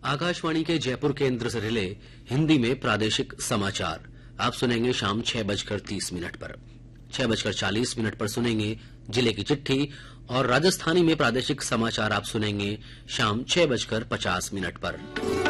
आकाशवाणी के जयपुर केंद्र से रिले हिंदी में प्रादेशिक समाचार आप सुनेंगे शाम 6:30 पर। 6:40 पर सुनेंगे जिले की चिट्ठी और राजस्थानी में प्रादेशिक समाचार आप सुनेंगे शाम 6:50 पर।